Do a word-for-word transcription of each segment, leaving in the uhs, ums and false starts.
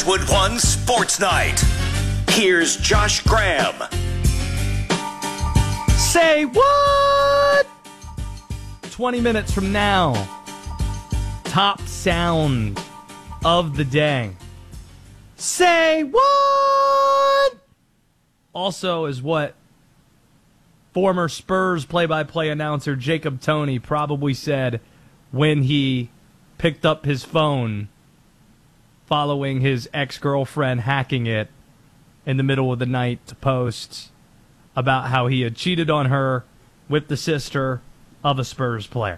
Westwood One Sports Night. Here's Josh Graham. Say what? twenty minutes from now, top sound of the day. Say what? Also is what former Spurs play-by-play announcer Jacob Toney probably said when he picked up his phone following his ex-girlfriend hacking it in the middle of the night to post about how he had cheated on her with the sister of a Spurs player.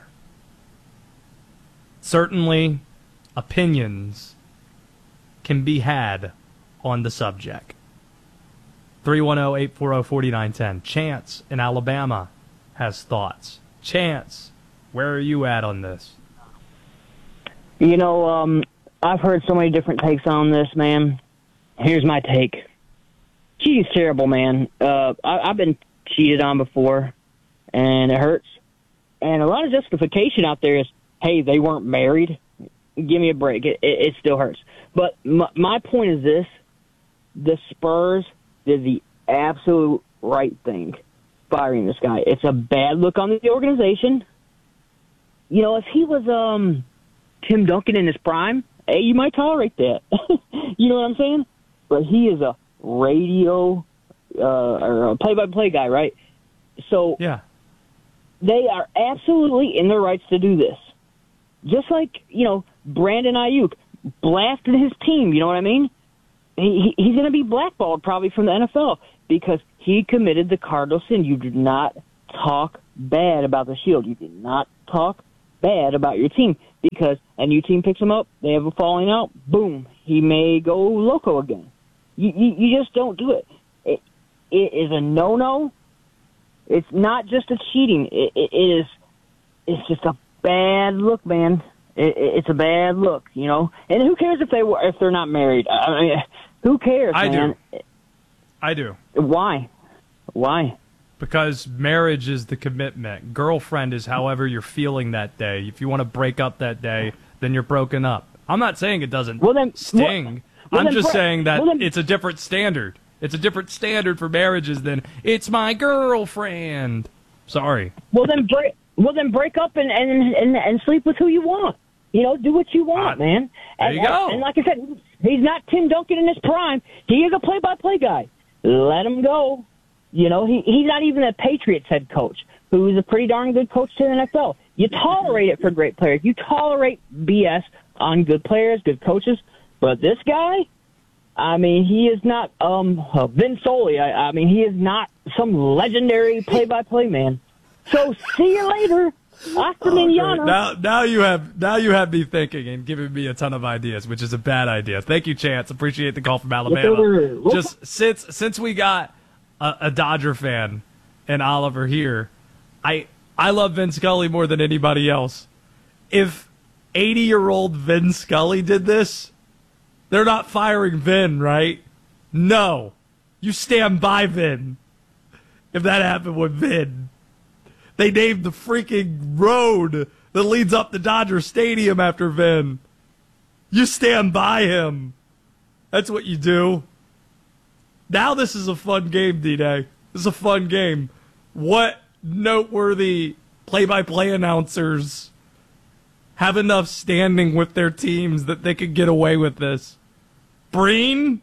Certainly, opinions can be had on the subject. three one zero, eight four zero, four nine one zero. Chance in Alabama has thoughts. Chance, where are you at on this? You know, um, I've heard so many different takes on this, man. Here's my take. Cheating's terrible, man. Uh, I, I've been cheated on before, and it hurts. And a lot of justification out there is, hey, they weren't married. Give me a break. It, it, it still hurts. But my, my point is this. The Spurs did the absolute right thing firing this guy. It's a bad look on the organization. You know, if he was um, Tim Duncan in his prime, hey, you might tolerate that. You know what I'm saying? But he is a radio uh, or a play-by-play guy, right? So yeah, they are absolutely in their rights to do this. Just like, you know, Brandon Ayuk blasted his team, you know what I mean? He, he's going to be blackballed probably from the N F L because he committed the cardinal sin. You did not talk bad about the Shield. You did not talk bad about your team because a new team picks him up, they have a falling out, boom, he may go loco again. You, you, you just don't do it. It, it is a no-no. It's not just a cheating. It, it, it is it's just a bad look, man. It, it, it's a bad look, you know. And who cares if they were if they're not married? I mean, who cares, I man? do. I do. Why? Why? Because marriage is the commitment. Girlfriend is however you're feeling that day. If you want to break up that day, then you're broken up. I'm not saying it doesn't well, then, sting. Well, I'm then, just bro- saying that well, then, it's a different standard. It's a different standard for marriages than it's my girlfriend. Sorry. Well, then break. Well, then break up and and and, and sleep with who you want. You know, do what you want, uh, man. There and, you go. And, and like I said, he's not Tim Duncan in his prime. He is a play-by-play guy. Let him go. You know, he he's not even a Patriots head coach, who's a pretty darn good coach to the N F L. You tolerate it for great players. You tolerate B S on good players, good coaches. But this guy, I mean, he is not um uh, Vin Soley. I, I mean, he is not some legendary play-by-play man. So see you later. Hasta Oh, mañana. now, now you have now you have me thinking and giving me a ton of ideas, which is a bad idea. Thank you, Chance. Appreciate the call from Alabama. Just since since we got a, a Dodger fan and Oliver here, I I love Vin Scully more than anybody else. If eighty-year-old Vin Scully did this, they're not firing Vin, right? No, you stand by Vin. If that happened with Vin. They named the freaking road that leads up to Dodger Stadium after Vin. You stand by him. That's what you do. Now this is a fun game, D-Day. This is a fun game. What noteworthy play-by-play announcers have enough standing with their teams that they could get away with this? Breen?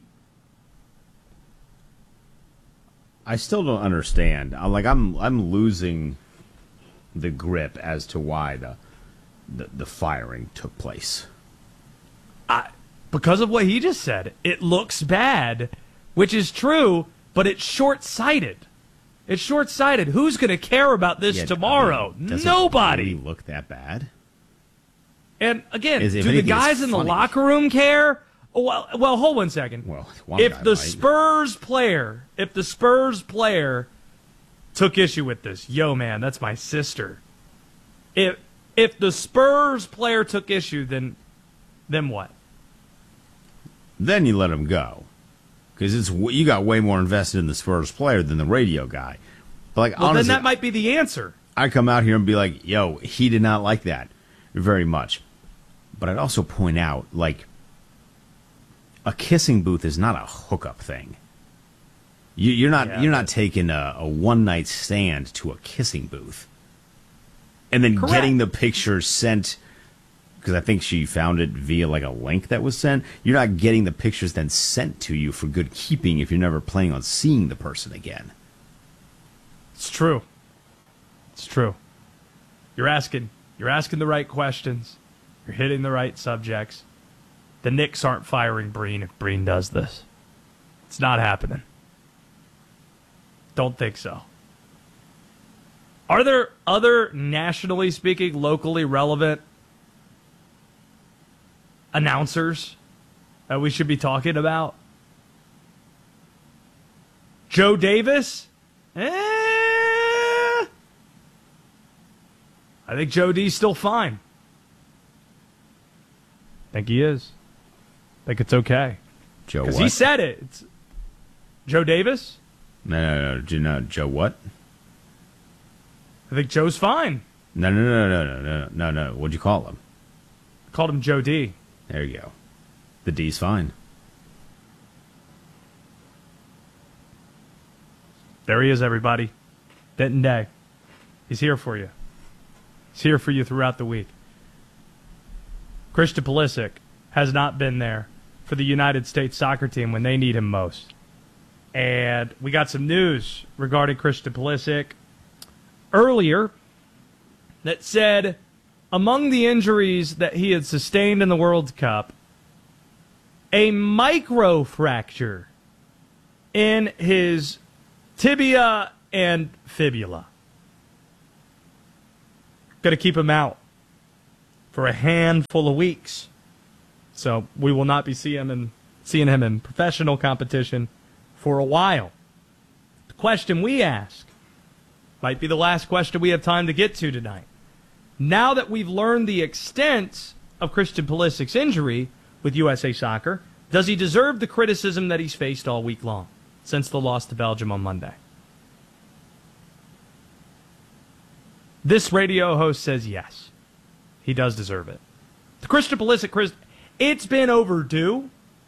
I still don't understand. I'm like I'm I'm losing the grip as to why the the, the firing took place. I, because of what he just said. It looks bad, which is true, but it's short-sighted. It's short-sighted. Who's going to care about this Yeah, tomorrow? I mean, does Nobody. It really look that bad? And again, Is- if do the anything, guys it's in the funny. locker room care? Oh, Well, well, hold one second. Well, one if guy the might. Spurs player, if the Spurs player took issue with this, yo, man, that's my sister. If if the Spurs player took issue, then then what? Then you let him go because it's you got way more invested in the Spurs player than the radio guy. But like Well, honestly, then that might be the answer. I come out here and be like, yo, he did not like that very much. But I'd also point out, like, a kissing booth is not a hookup thing. You, you're not Yeah, you're not taking a, a one night stand to a kissing booth, and then Correct. getting the picture sent. Because I think she found it via like a link that was sent. You're not getting the pictures then sent to you for good keeping if you're never planning on seeing the person again. It's true. It's true. You're asking. You're asking the right questions. You're hitting the right subjects. The Knicks aren't firing Breen if Breen does this. It's not happening. Don't think so. Are there other, nationally speaking, locally relevant announcers that we should be talking about? Joe Davis? Eh. I think Joe D's still fine. I think he is. I think it's okay. Joe Because what? he said it. It's Joe Davis? No, no, no, do you know Joe what? I think Joe's fine. No, no, no, no, no, no, no, no. What'd you call him? I called him Joe D. There you go. The D's fine. There he is, everybody. Denton Day. He's here for you. He's here for you throughout the week. Christian Pulisic has not been there for the United States soccer team when they need him most. And we got some news regarding Christian Pulisic earlier that said among the injuries that he had sustained in the World Cup, a microfracture in his tibia and fibula. Going to keep him out for a handful of weeks. So we will not be seeing him in, seeing him in professional competition for a while. The question we ask might be the last question we have time to get to tonight. Now that we've learned the extent of Christian Pulisic's injury with U S A Soccer, does he deserve the criticism that he's faced all week long since the loss to Belgium on Monday? This radio host says yes. He does deserve it. The Christian Pulisic, Chris, it's been overdue.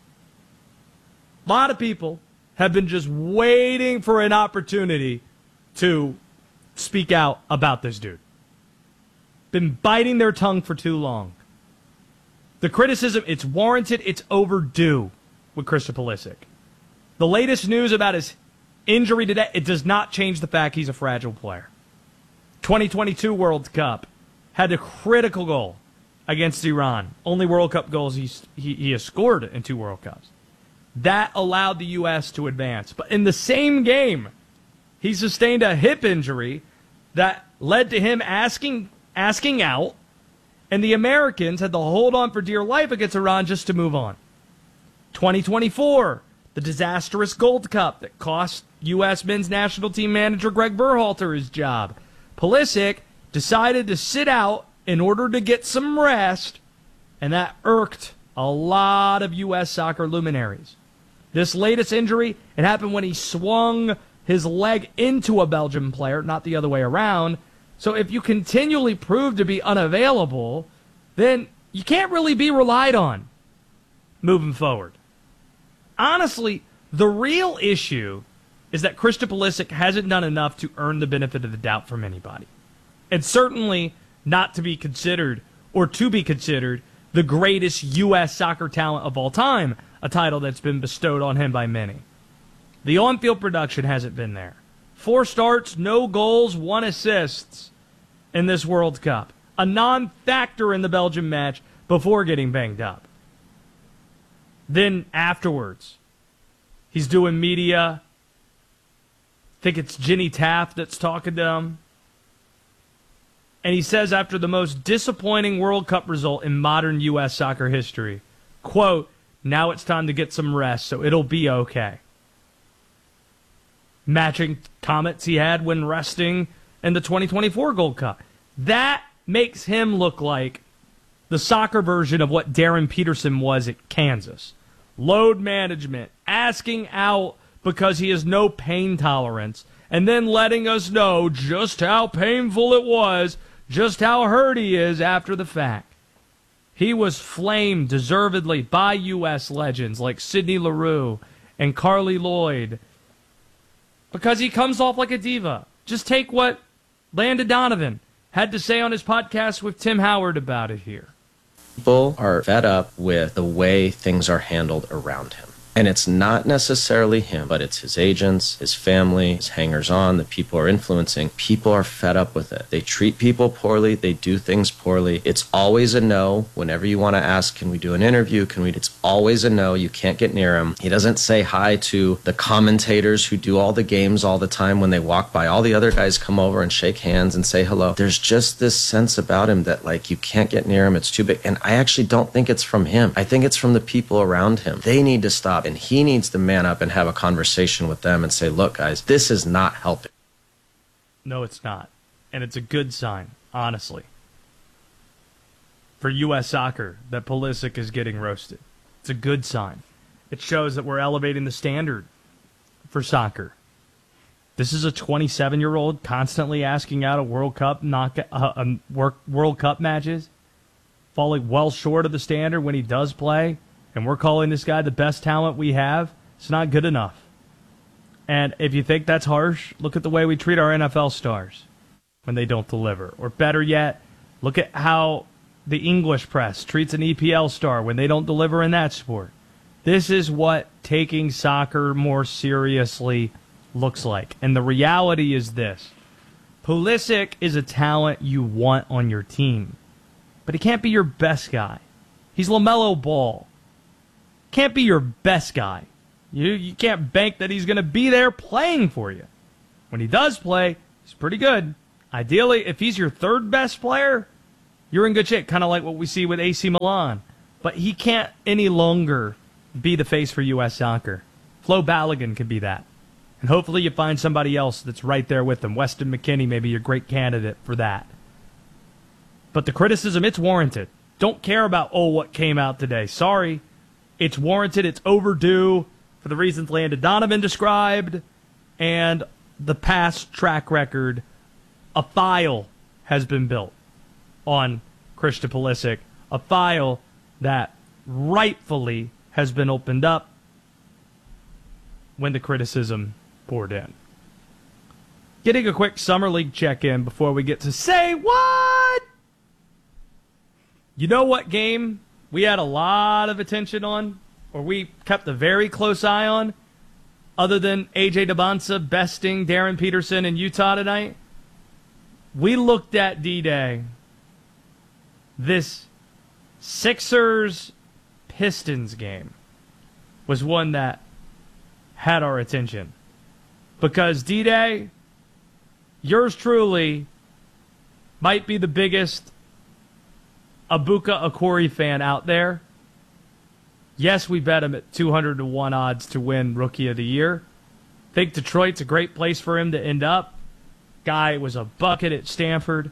A lot of people have been just waiting for an opportunity to speak out about this dude. Been biting their tongue for too long. The criticism, it's warranted, it's overdue with Christian Pulisic. The latest news about his injury today, it does not change the fact he's a fragile player. twenty twenty-two World Cup had a critical goal against Iran. Only World Cup goals he's, he, he has scored in two World Cups. That allowed the U S to advance. But in the same game, he sustained a hip injury that led to him asking asking out, and the Americans had to hold on for dear life against Iran just to move on. twenty twenty-four, the disastrous Gold Cup that cost U S men's national team manager Greg Berhalter his job. Pulisic decided to sit out in order to get some rest, and that irked a lot of U S soccer luminaries. This latest injury, it happened when he swung his leg into a Belgian player, not the other way around. So if you continually prove to be unavailable, then you can't really be relied on moving forward. Honestly, the real issue is that Christian Pulisic hasn't done enough to earn the benefit of the doubt from anybody. And certainly not to be considered, or to be considered, the greatest U S soccer talent of all time, a title that's been bestowed on him by many. The on-field production hasn't been there. Four starts, no goals, one assists in this World Cup. A non-factor in the Belgium match before getting banged up. Then afterwards, he's doing media. I think it's Jenny Taft that's talking to him. And he says after the most disappointing World Cup result in modern U S soccer history, quote, now it's time to get some rest, so it'll be okay. Matching comments he had when resting in the twenty twenty-four Gold Cup. That makes him look like the soccer version of what Darren Peterson was at Kansas. Load management, asking out because he has no pain tolerance, and then letting us know just how painful it was, just how hurt he is after the fact. He was flamed deservedly by U S legends like Sidney LaRue and Carly Lloyd because he comes off like a diva. Just take what Landon Donovan had to say on his podcast with Tim Howard about it here. People are fed up with the way things are handled around him. And it's not necessarily him, but it's his agents, his family, his hangers-on, the people are influencing. People are fed up with it. They treat people poorly. They do things poorly. It's always a no. Whenever you want to ask, can we do an interview? Can we? It's always a no. You can't get near him. He doesn't say hi to the commentators who do all the games all the time when they walk by. All the other guys come over and shake hands and say hello. There's just this sense about him that, like, you can't get near him. It's too big. And I actually don't think it's from him. I think it's from the people around him. They need to stop. And he needs to man up and have a conversation with them and say, look, guys, this is not helping. No, it's not. And it's a good sign, honestly, for U S soccer that Pulisic is getting roasted. It's a good sign. It shows that we're elevating the standard for soccer. This is a twenty-seven-year-old constantly asking out of World Cup knock, uh, um, World Cup matches, falling well short of the standard when he does play. And we're calling this guy the best talent we have. It's not good enough. And if you think that's harsh, look at the way we treat our N F L stars when they don't deliver. Or better yet, look at how the English press treats an E P L star when they don't deliver in that sport. This is what taking soccer more seriously looks like. And the reality is this. Pulisic is a talent you want on your team. But he can't be your best guy. He's LaMelo Ball. Can't be your best guy. You you can't bank that he's going to be there playing for you. When he does play, he's pretty good. Ideally, if he's your third best player, you're in good shape, kind of like what we see with A C Milan. But he can't any longer be the face for U S soccer. Flo Balogun can be that. And hopefully you find somebody else that's right there with him. Weston McKennie may be a great candidate for that. But the criticism, it's warranted. Don't care about, oh, what came out today. Sorry. It's warranted, it's overdue for the reasons Landon Donovan described and the past track record. A file has been built on Christian Pulisic, a file that rightfully has been opened up when the criticism poured in. Getting a quick Summer League check-in before we get to Say What? You know what game we had a lot of attention on, or we kept a very close eye on, other than A J Dybantsa besting Darren Peterson in Utah tonight? We looked at D-Day. This Sixers-Pistons game was one that had our attention. Because D-Day, yours truly might be the biggest Abuka Akori fan out there. Yes, we bet him at two hundred to one odds to win Rookie of the Year. Think Detroit's a great place for him to end up. Guy was a bucket at Stanford.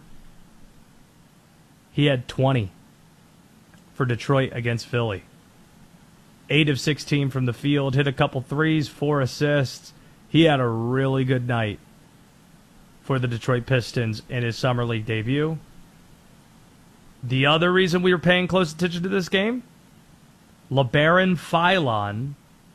He had twenty for Detroit against Philly. eight of sixteen from the field, hit a couple threes, four assists. He had a really good night for the Detroit Pistons in his Summer League debut. The other reason we were paying close attention to this game, LeBaron Philon,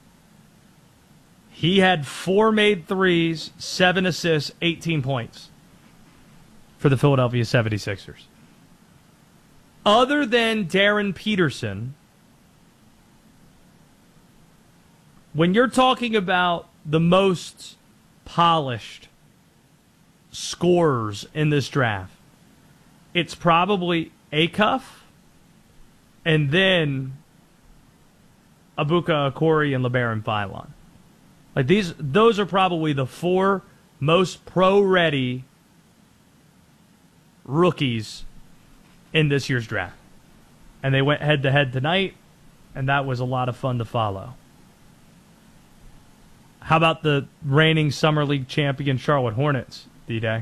he had four made threes, seven assists, eighteen points for the Philadelphia seventy-sixers. Other than Darren Peterson, when you're talking about the most polished scorers in this draft, it's probably Acuff, and then Abuka Akori and LeBaron Philon. Like these, those are probably the four most pro-ready rookies in this year's draft. And they went head-to-head tonight, and that was a lot of fun to follow. How about the reigning Summer League champion Charlotte Hornets, D-Day?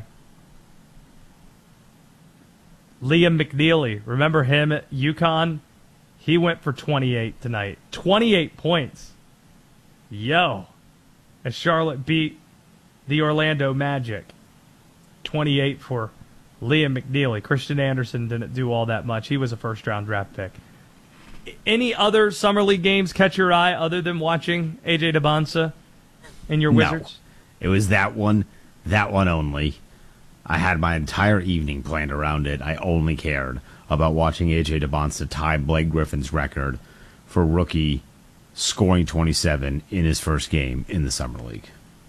Liam McNeely, remember him at UConn? He went for twenty-eight tonight. twenty-eight points. Yo. As Charlotte beat the Orlando Magic. twenty-eight for Liam McNeely. Christian Anderson didn't do all that much. He was a first-round draft pick. Any other Summer League games catch your eye other than watching A J Debonsa and your Wizards? No. It was that one, that one only. I had my entire evening planned around it. I only cared about watching A J Debonsa tie Blake Griffin's record for rookie scoring twenty-seven in his first game in the Summer League.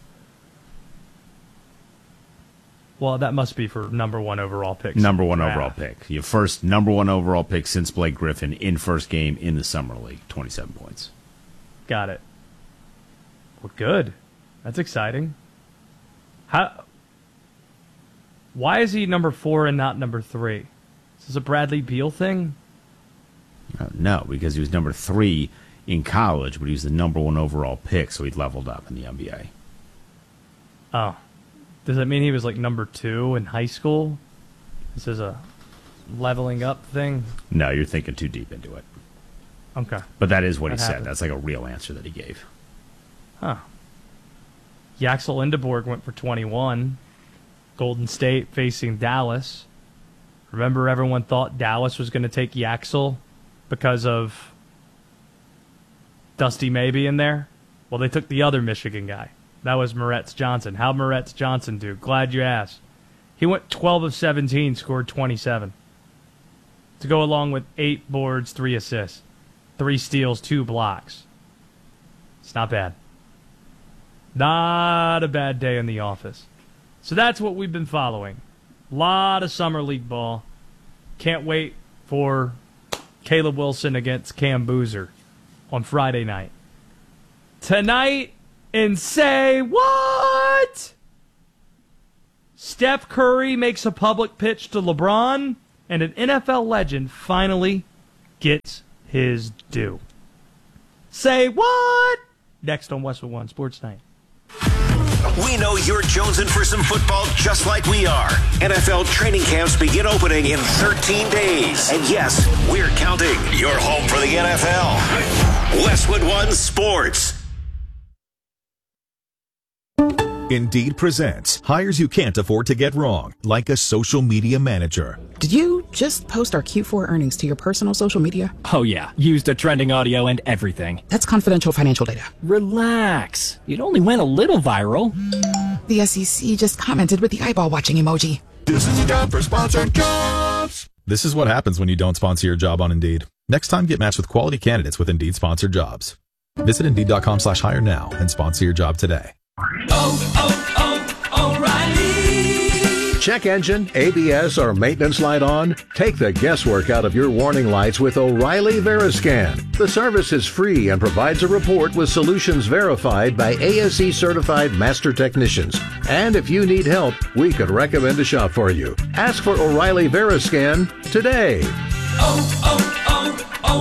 Well, that must be for number one overall pick. Number one yeah. overall pick. Your first number one overall pick since Blake Griffin in first game in the Summer League. twenty-seven points. Got it. Well, good. That's exciting. How? Why is he number four and not number three? Is this a Bradley Beal thing? Uh, no, because he was number three in college, but he was the number one overall pick, so he leveled up in the N B A. Oh. Does that mean he was like number two in high school? This is a leveling up thing? No, you're thinking too deep into it. Okay. But that is what that he happened. said. That's like a real answer that he gave. Huh. Yaxel Indeborg went for twenty-one. Golden State facing Dallas. Remember, everyone thought Dallas was going to take Yaxel because of Dusty Maybe in there? Well, they took the other Michigan guy. That was Moretz Johnson. How'd Moretz Johnson do? Glad you asked. He went twelve of seventeen, scored twenty-seven. To go along with eight boards, three assists, three steals, two blocks. It's not bad. Not a bad day in the office. So that's what we've been following. A lot of Summer League ball. Can't wait for Caleb Wilson against Cam Boozer on Friday night. Tonight, and say what? Steph Curry makes a public pitch to LeBron, and an N F L legend finally gets his due. Say what? Next on Westwood One Sports Night. We know you're jonesing for some football just like we are. N F L training camps begin opening in thirteen days. And yes, we're counting. You're home for the N F L. Westwood One Sports. Indeed presents hires you can't afford to get wrong, like a social media manager. Did you just post our Q four earnings to your personal social media? Oh yeah, used a trending audio and everything. That's confidential financial data. Relax. It only went a little viral. The S E C just commented with the eyeball watching emoji. This is a job for sponsored jobs. This is what happens when you don't sponsor your job on Indeed. Next time, get matched with quality candidates with Indeed sponsored jobs. Visit Indeed.com slash hire now and sponsor your job today. Oh, oh, oh, O'Reilly. Check engine, A B S, or maintenance light on? Take the guesswork out of your warning lights with O'Reilly Veriscan. The service is free and provides a report with solutions verified by A S E certified master technicians. And if you need help, we could recommend a shop for you. Ask for O'Reilly Veriscan today. Oh,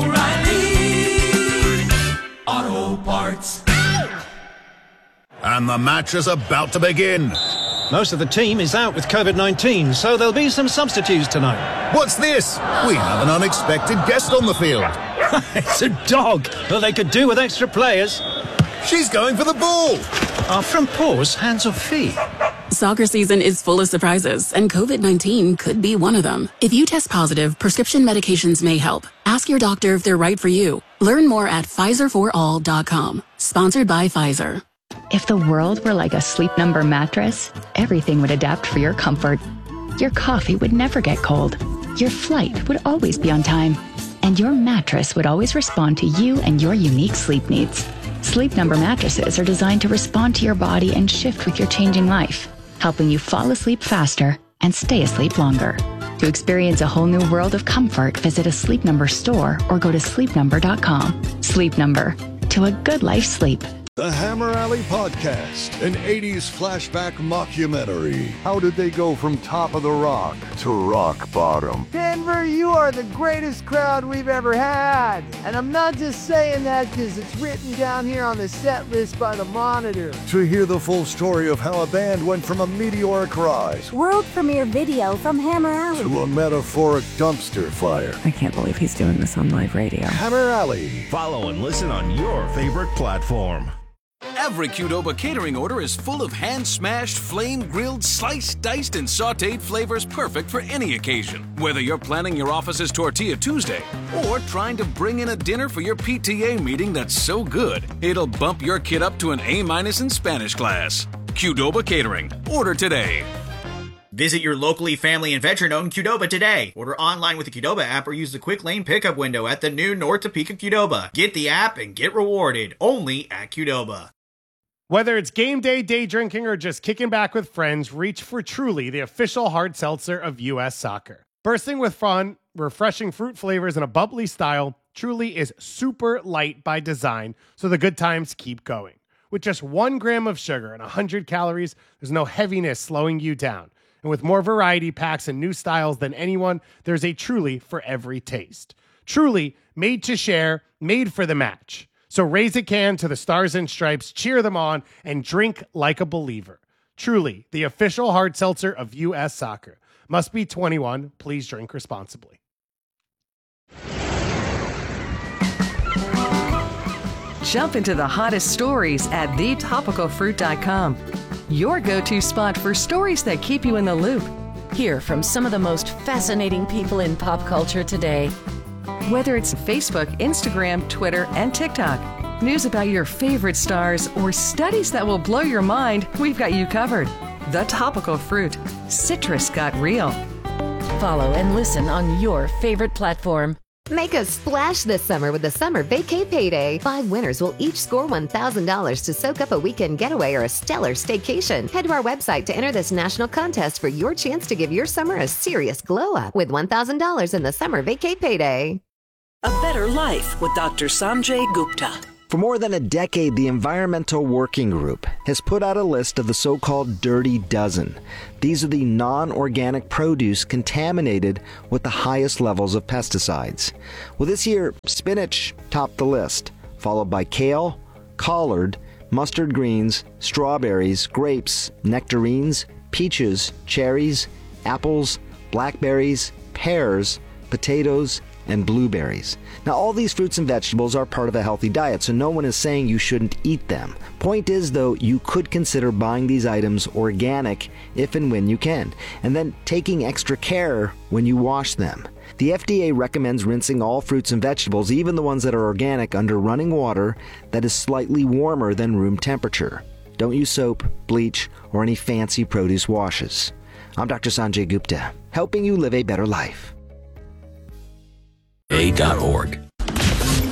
oh, oh, O'Reilly Auto Parts. And the match is about to begin. Most of the team is out with COVID nineteen, so there'll be some substitutes tonight. What's this? We have an unexpected guest on the field. It's a dog. Well, they could do with extra players. She's going for the ball. Are front paws hands or feet? Soccer season is full of surprises, and COVID nineteen could be one of them. If you test positive, prescription medications may help. Ask your doctor if they're right for you. Learn more at Pfizer for all dot com. Sponsored by Pfizer. If the world were like a Sleep Number mattress, everything would adapt for your comfort. Your coffee would never get cold. Your flight would always be on time. And your mattress would always respond to you and your unique sleep needs. Sleep Number mattresses are designed to respond to your body and shift with your changing life, helping you fall asleep faster and stay asleep longer. To experience a whole new world of comfort, visit a Sleep Number store or go to sleep number dot com. Sleep Number. To a good life sleep. The Hammer Alley Podcast, an eighties flashback mockumentary. How did they go from top of the rock to rock bottom? Denver, you are the greatest crowd we've ever had. And I'm not just saying that because it's written down here on the set list by the Monitor. To hear the full story of how a band went from a meteoric rise, world premiere video from Hammer Alley, to a metaphoric dumpster fire. I can't believe he's doing this on live radio. Hammer Alley. Follow and listen on your favorite platform. Every Qdoba catering order is full of hand-smashed, flame-grilled, sliced, diced, and sautéed flavors perfect for any occasion. Whether you're planning your office's Tortilla Tuesday or trying to bring in a dinner for your P T A meeting that's so good, it'll bump your kid up to an A-minus in Spanish class. Qdoba Catering. Order today. Visit your locally family and veteran-owned Qdoba today. Order online with the Qdoba app or use the quick lane pickup window at the new North Topeka Qdoba. Get the app and get rewarded only at Qdoba. Whether it's game day, day drinking, or just kicking back with friends, reach for Truly, the official hard seltzer of U S Soccer. Bursting with fun, refreshing fruit flavors, and a bubbly style, Truly is super light by design, so the good times keep going. With just one gram of sugar and one hundred calories, there's no heaviness slowing you down. And with more variety packs and new styles than anyone, there's a Truly for every taste. Truly, made to share, made for the match. So raise a can to the Stars and Stripes, cheer them on, and drink like a believer. Truly, the official hard seltzer of U S Soccer. Must be twenty-one. Please drink responsibly. Jump into the hottest stories at the topical fruit dot com. Your go-to spot for stories that keep you in the loop. Hear from some of the most fascinating people in pop culture today. Whether it's Facebook, Instagram, Twitter, and TikTok, news about your favorite stars, or studies that will blow your mind, we've got you covered. The Topical Fruit. Citrus got real. Follow and listen on your favorite platform. Make a splash this summer with the Summer Vacay Payday. Five winners will each score one thousand dollars to soak up a weekend getaway or a stellar staycation. Head to our website to enter this national contest for your chance to give your summer a serious glow up with one thousand dollars in the Summer Vacay Payday. A better life with Doctor Sanjay Gupta. For more than a decade, the Environmental Working Group has put out a list of the so-called Dirty Dozen. These are the non-organic produce contaminated with the highest levels of pesticides. Well, this year, spinach topped the list, followed by kale, collard, mustard greens, strawberries, grapes, nectarines, peaches, cherries, apples, blackberries, pears, potatoes, and blueberries. Now, all these fruits and vegetables are part of a healthy diet, so no one is saying you shouldn't eat them. Point is, though, you could consider buying these items organic if and when you can, and then taking extra care when you wash them. The F D A recommends rinsing all fruits and vegetables, even the ones that are organic, under running water that is slightly warmer than room temperature. Don't use soap, bleach, or any fancy produce washes. I'm Doctor Sanjay Gupta, helping you live a better life. A dot org.